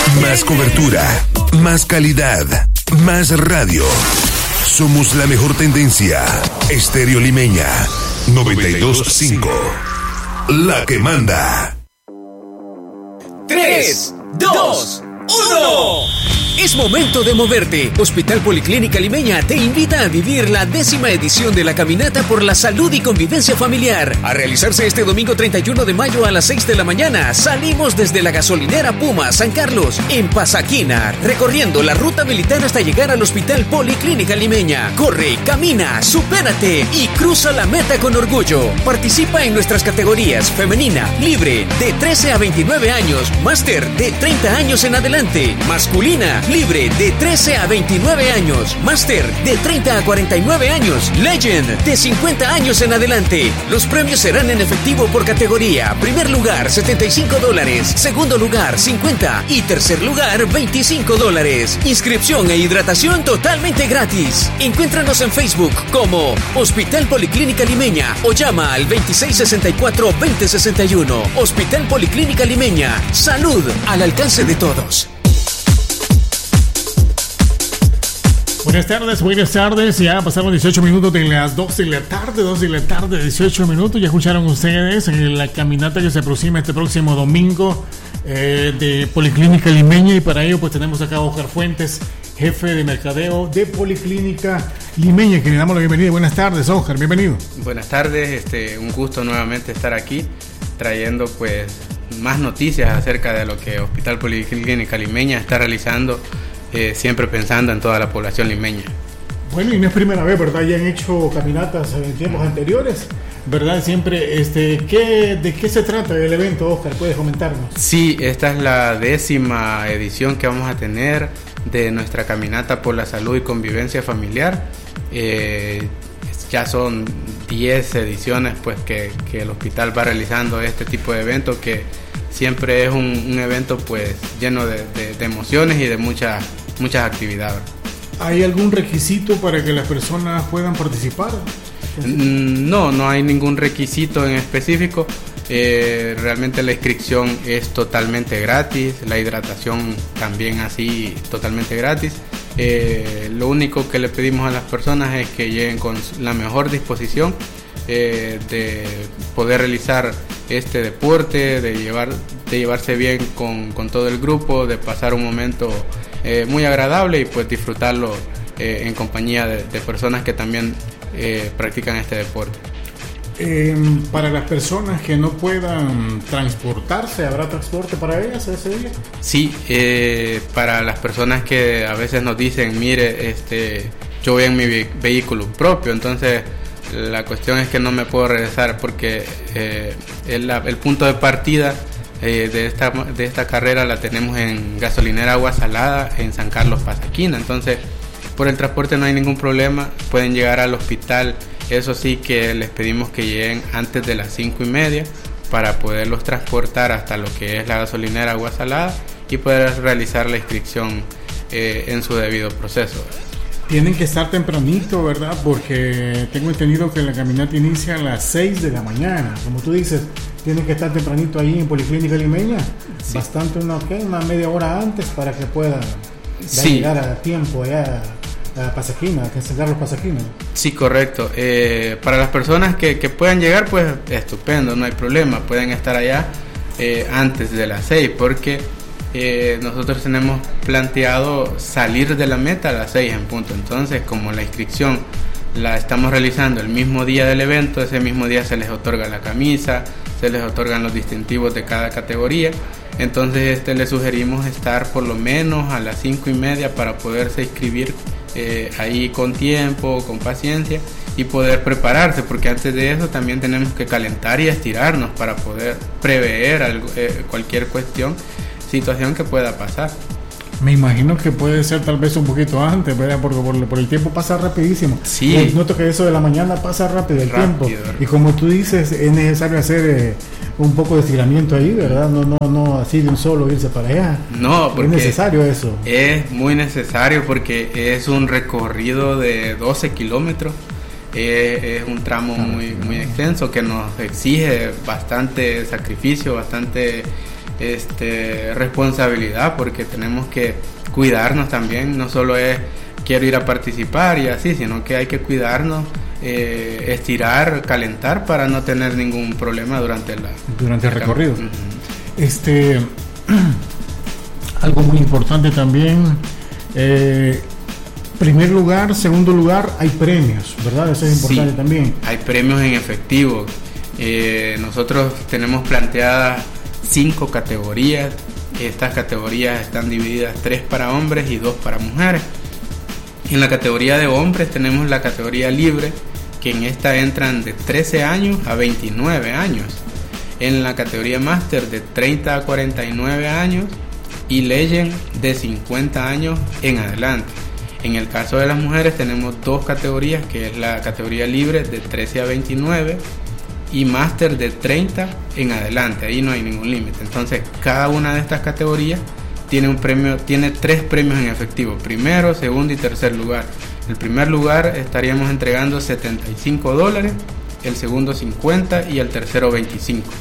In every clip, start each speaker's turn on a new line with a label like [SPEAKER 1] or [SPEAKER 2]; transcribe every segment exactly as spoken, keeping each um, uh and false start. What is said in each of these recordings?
[SPEAKER 1] Más cobertura, más calidad, más radio. Somos la mejor tendencia. Estéreo Limeña noventa y dos punto cinco. La que manda.
[SPEAKER 2] tres, dos, uno. Es momento de moverte. Hospital Policlínica Limeña te invita a vivir la décima edición de la Caminata por la Salud y Convivencia Familiar. A realizarse este domingo treinta y uno de mayo a las seis de la mañana. Salimos desde la gasolinera Puma, San Carlos, en Pasaquina, recorriendo la ruta militar hasta llegar al Hospital Policlínica Limeña. Corre, camina, supérate y cruza la meta con orgullo. Participa en nuestras categorías: femenina, libre, de trece a veintinueve años, máster, de treinta años en adelante, masculina, libre, de trece a veintinueve años, máster, de treinta a cuarenta y nueve años, Legend, de cincuenta años en adelante. Los premios serán en efectivo por categoría. Primer lugar, setenta y cinco dólares. Segundo lugar, cincuenta. Y tercer lugar, veinticinco dólares. Inscripción e hidratación totalmente gratis. Encuéntranos en Facebook como Hospital Policlínica Limeña o llama al veintiséis sesenta y cuatro veinte sesenta y uno. Hospital Policlínica Limeña. Salud al alcance de todos.
[SPEAKER 3] Buenas tardes, buenas tardes. Ya pasaron dieciocho minutos de las doce de la tarde, dos de la tarde, dieciocho minutos. Ya escucharon ustedes en la caminata que se aproxima este próximo domingo eh, de Policlínica Limeña. Y para ello pues tenemos acá a Oscar Fuentes, jefe de mercadeo de Policlínica Limeña, que le damos la bienvenida. Buenas tardes, Oscar, bienvenido.
[SPEAKER 4] Buenas tardes, este, un gusto nuevamente estar aquí trayendo pues más noticias acerca de lo que Hospital Policlínica Limeña está realizando. Eh, siempre pensando en toda la población limeña.
[SPEAKER 3] Bueno, y no es primera vez, ¿verdad? Ya han hecho caminatas en tiempos anteriores, ¿verdad? Siempre, este, ¿qué, ¿de qué se trata el evento, Oscar? ¿Puedes comentarnos?
[SPEAKER 4] Sí, esta es la décima edición que vamos a tener de nuestra caminata por la salud y convivencia familiar. Eh, ya son diez ediciones pues que, que el hospital va realizando este tipo de eventos, que siempre es un, un evento pues lleno de, de, de emociones y de muchas muchas actividades.
[SPEAKER 3] ¿Hay algún requisito para que las personas puedan participar?
[SPEAKER 4] No, no hay ningún requisito en específico. Eh, realmente la inscripción es totalmente gratis, la hidratación también así totalmente gratis. Eh, lo único que le pedimos a las personas es que lleguen con la mejor disposición eh, de poder realizar este deporte, de llevar de llevarse bien con, con todo el grupo, de pasar un momento eh, muy agradable y pues disfrutarlo eh, en compañía de, de personas que también eh, practican este deporte.
[SPEAKER 3] Eh, para las personas que no puedan transportarse, ¿habrá transporte para ellas ese día?
[SPEAKER 4] Sí, eh, para las personas que a veces nos dicen, mire, este, yo voy en mi ve- vehículo propio, entonces la cuestión es que no me puedo regresar porque eh, el, el punto de partida eh, de, esta, de esta carrera la tenemos en gasolinera Agua Salada en San Carlos, Pasaquina. Entonces por el transporte no hay ningún problema, pueden llegar al hospital. Eso sí que les pedimos que lleguen antes de las cinco y media para poderlos transportar hasta lo que es la gasolinera Agua Salada y poder realizar la inscripción eh, en su debido proceso.
[SPEAKER 3] Tienen que estar tempranito, ¿verdad? Porque tengo entendido que la caminata inicia a las seis de la mañana. Como tú dices, tienen que estar tempranito ahí en Policlínica Limeña. Sí. Bastante, una, ¿qué? una media hora antes para que puedan
[SPEAKER 4] sí.
[SPEAKER 3] llegar a tiempo allá a Pasaquina, a cancelar los Pasaquina.
[SPEAKER 4] Sí, correcto. Eh, para las personas que, que puedan llegar, pues estupendo, no hay problema. Pueden estar allá eh, antes de las seis, porque Eh, nosotros tenemos planteado salir de la meta a las seis en punto. Entonces, como la inscripción la estamos realizando el mismo día del evento, ese mismo día se les otorga la camisa, se les otorgan los distintivos de cada categoría. Entonces este les sugerimos estar por lo menos a las cinco y media para poderse inscribir eh, ahí con tiempo, con paciencia y poder prepararse, porque antes de eso también tenemos que calentar y estirarnos para poder prever algo, eh, cualquier cuestión situación que pueda pasar.
[SPEAKER 3] Me imagino que puede ser tal vez un poquito antes, ¿verdad? Porque por, por el tiempo pasa rapidísimo.
[SPEAKER 4] Sí.
[SPEAKER 3] Eh, noto que eso de la mañana pasa rápido el rápido. tiempo. Y como tú dices, es necesario hacer eh, un poco de estiramiento ahí, ¿verdad? No, no, no así de un solo irse para allá.
[SPEAKER 4] No, porque
[SPEAKER 3] es necesario eso.
[SPEAKER 4] Es muy necesario porque es un recorrido de doce kilómetros. Eh, es un tramo muy, muy extenso que nos exige bastante sacrificio, bastante este, responsabilidad, porque tenemos que cuidarnos también. No solo es quiero ir a participar y así, sino que hay que cuidarnos, eh, estirar, calentar para no tener ningún problema durante la
[SPEAKER 3] durante el
[SPEAKER 4] la
[SPEAKER 3] recorrido.
[SPEAKER 4] Uh-huh.
[SPEAKER 3] Este algo muy importante también, eh, primer lugar, segundo lugar, hay premios, ¿verdad? Eso es importante. Sí, también
[SPEAKER 4] hay premios en efectivo. Eh, nosotros tenemos planteadas cinco categorías. Estas categorías están divididas, tres para hombres y dos para mujeres. En la categoría de hombres tenemos la categoría libre, que en esta entran de trece años a veintinueve años. En la categoría máster de treinta a cuarenta y nueve años, y Legend de cincuenta años en adelante. En el caso de las mujeres tenemos dos categorías, que es la categoría libre de trece a veintinueve y máster de treinta en adelante. Ahí no hay ningún límite. Entonces cada una de estas categorías tiene un premio, tiene tres premios en efectivo: primero, segundo y tercer lugar. El primer lugar estaríamos entregando setenta y cinco dólares, el segundo cincuenta y el tercero veinticinco.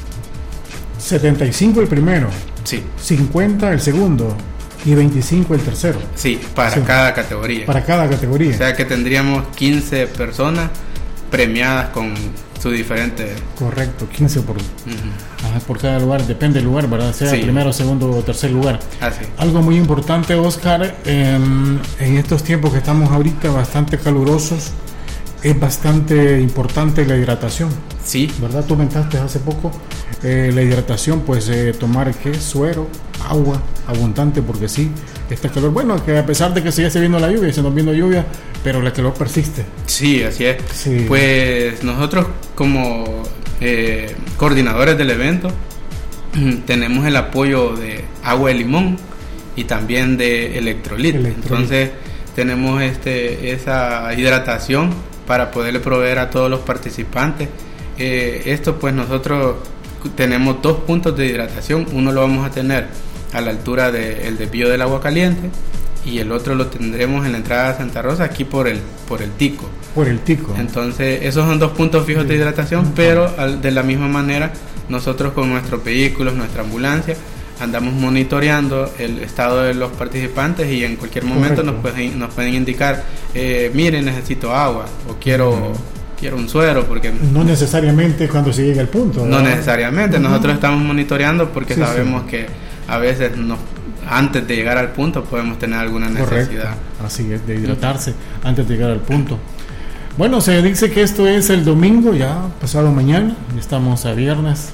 [SPEAKER 3] setenta y cinco el primero,
[SPEAKER 4] sí,
[SPEAKER 3] cincuenta el segundo y veinticinco el tercero.
[SPEAKER 4] Sí, para sí. cada categoría.
[SPEAKER 3] Para cada categoría.
[SPEAKER 4] O sea que tendríamos quince personas premiadas con su diferente.
[SPEAKER 3] Correcto, quince por, uh-huh. ajá, por cada lugar, depende del lugar, ¿verdad? Sea sí. primero, segundo o tercer lugar.
[SPEAKER 4] Así.
[SPEAKER 3] Algo muy importante, Oscar, en, en estos tiempos que estamos ahorita bastante calurosos, es bastante importante la hidratación.
[SPEAKER 4] Sí.
[SPEAKER 3] ¿Verdad? Tú comentaste hace poco eh, la hidratación, pues eh, tomar ¿qué? Suero, agua abundante, porque sí, este calor, bueno, que a pesar de que sigue viendo la lluvia, se nos viendo lluvia, pero el calor persiste.
[SPEAKER 4] Sí, así es.
[SPEAKER 3] Sí.
[SPEAKER 4] Pues nosotros como eh, coordinadores del evento tenemos el apoyo de agua de limón y también de electrolit. Electrolit. Entonces tenemos este esa hidratación para poderle proveer a todos los participantes. Eh, esto pues nosotros tenemos dos puntos de hidratación. Uno lo vamos a tener a la altura del desvío del agua caliente y el otro lo tendremos en la entrada de Santa Rosa, aquí por el por el Tico.
[SPEAKER 3] Por el Tico.
[SPEAKER 4] Entonces esos son dos puntos fijos de hidratación, uh-huh. pero al, de la misma manera nosotros con nuestros vehículos, nuestra ambulancia, andamos monitoreando el estado de los participantes y en cualquier momento nos pueden, nos pueden indicar, eh, miren, necesito agua o quiero... Uh-huh. quiero un suero, porque
[SPEAKER 3] no necesariamente cuando se llega al punto, ¿verdad?
[SPEAKER 4] No necesariamente, uh-huh. nosotros estamos monitoreando porque sí, sabemos sí. que a veces nos, antes de llegar al punto podemos tener alguna necesidad.
[SPEAKER 3] Correcto. Así es, de hidratarse uh-huh. antes de llegar al punto. Bueno, se dice que esto es el domingo, ya pasado mañana, estamos a viernes,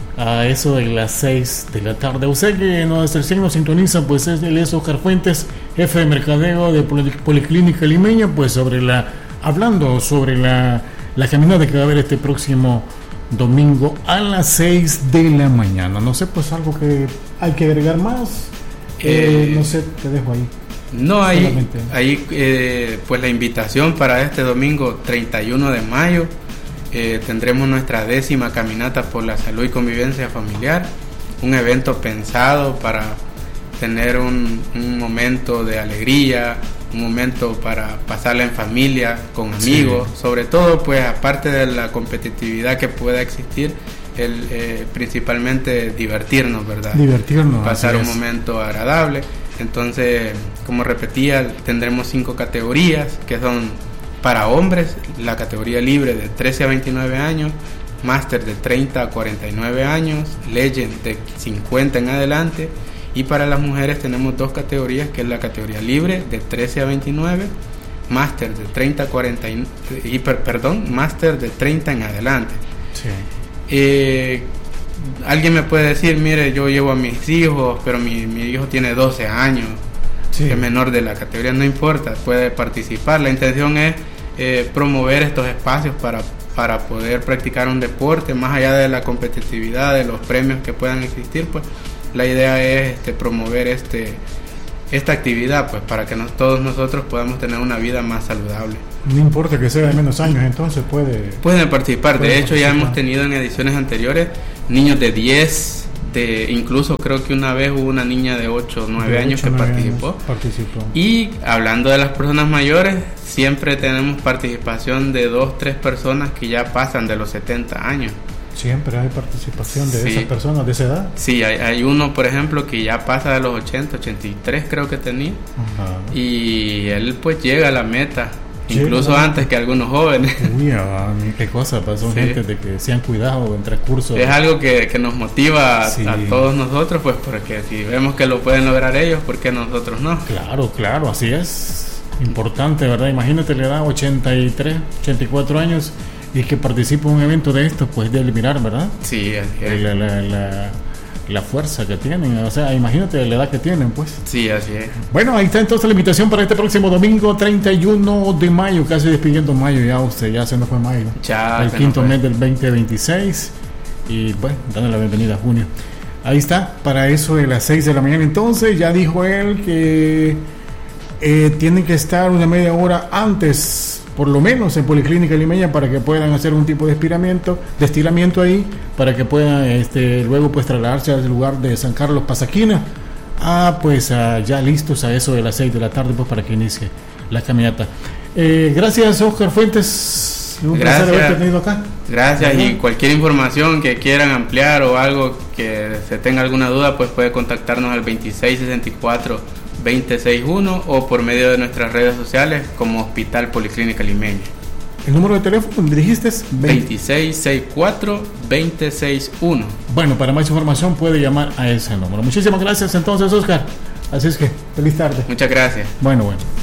[SPEAKER 3] a eso de las seis de la tarde. Usted que nos recién nos sintoniza, pues es, él es Oscar Fuentes, jefe de mercadeo de Policlínica Limeña, pues sobre la hablando sobre la, la caminata que va a haber este próximo domingo a las seis de la mañana. No sé, pues algo que hay que agregar más. Eh, eh, no sé, te dejo ahí.
[SPEAKER 4] No, hay, hay eh, pues la invitación para este domingo treinta y uno de mayo. Eh, tendremos nuestra décima caminata por la salud y convivencia familiar. Un evento pensado para tener un, un momento de alegría, un momento para pasarla en familia, con amigos, sí. sobre todo pues aparte de la competitividad que pueda existir, el, eh, principalmente divertirnos, ¿verdad?
[SPEAKER 3] Divertirnos.
[SPEAKER 4] Pasar un momento agradable. Entonces, como repetía, tendremos cinco categorías que son para hombres, la categoría libre de trece a veintinueve años, máster de treinta a cuarenta y nueve años, legend de cincuenta en adelante. Y para las mujeres tenemos dos categorías, que es la categoría libre de trece a veintinueve, máster de treinta a cuarenta y, y per, perdón, máster de treinta en adelante.
[SPEAKER 3] Sí.
[SPEAKER 4] Eh, alguien me puede decir, mire, yo llevo a mis hijos, pero mi, mi hijo tiene doce años, sí. es menor de la categoría, no importa, puede participar. La intención es eh, promover estos espacios para, para poder practicar un deporte, más allá de la competitividad, de los premios que puedan existir, pues la idea es este, promover este esta actividad, pues para que nos, todos nosotros podamos tener una vida más saludable.
[SPEAKER 3] No importa que sea de menos años, entonces puede
[SPEAKER 4] pueden participar.
[SPEAKER 3] Puede
[SPEAKER 4] de hecho
[SPEAKER 3] participar.
[SPEAKER 4] Ya hemos tenido en ediciones anteriores niños de diez, de incluso creo que una vez hubo una niña de ocho o nueve años que participó.
[SPEAKER 3] participó.
[SPEAKER 4] Y hablando de las personas mayores, siempre tenemos participación de dos, tres personas que ya pasan de los setenta años.
[SPEAKER 3] Siempre hay participación de sí. esas personas de esa edad.
[SPEAKER 4] Sí, hay, hay uno, por ejemplo, que ya pasa de los ochenta, ochenta y tres creo que tenía. Ajá. Y él pues llega a la meta, llega. Incluso antes que algunos jóvenes.
[SPEAKER 3] Uy, ah, qué cosa, pues son sí. gente de que se han cuidado en transcurso.
[SPEAKER 4] Es algo que, que nos motiva a, sí. a todos nosotros, pues porque si vemos que lo pueden lograr ellos, ¿por qué nosotros no?
[SPEAKER 3] Claro, claro, así es. Importante, ¿verdad? Imagínate, le da ochenta y tres, ochenta y cuatro años y que participa en un evento de esto, pues de eliminar, ¿verdad?
[SPEAKER 4] Sí, así es.
[SPEAKER 3] La, la, la, la fuerza que tienen, o sea, imagínate la edad que tienen, pues.
[SPEAKER 4] Sí, así es.
[SPEAKER 3] Bueno, ahí está entonces la invitación para este próximo domingo, treinta y uno de mayo, casi despidiendo mayo ya, usted ya se nos fue mayo.
[SPEAKER 4] Ya.
[SPEAKER 3] El quinto mes del veinte veintiséis y bueno, dando la bienvenida a junio. Ahí está, para eso de las seis de la mañana. Entonces, ya dijo él que eh, tienen que estar una media hora antes, por lo menos en Policlínica Limeña, para que puedan hacer un tipo de estiramiento, de estiramiento ahí, para que puedan este, luego pues trasladarse al lugar de San Carlos Pasaquina. Ah, pues ah, ya listos a eso de las seis de la tarde, pues para que inicie la caminata. Eh, gracias, Oscar Fuentes. Un
[SPEAKER 4] gracias,
[SPEAKER 3] placer haberte tenido acá.
[SPEAKER 4] Gracias, y cualquier información que quieran ampliar o algo que se tenga alguna duda, pues puede contactarnos al veintiséis sesenta y cuatro veinte sesenta y uno o por medio de nuestras redes sociales como Hospital Policlínica Limeña.
[SPEAKER 3] ¿El número de teléfono dijiste?
[SPEAKER 4] veintiséis sesenta y cuatro veinte sesenta y uno.
[SPEAKER 3] Bueno, para más información puede llamar a ese número. Muchísimas gracias entonces, Oscar. Así es que, feliz tarde.
[SPEAKER 4] Muchas gracias.
[SPEAKER 3] Bueno, bueno.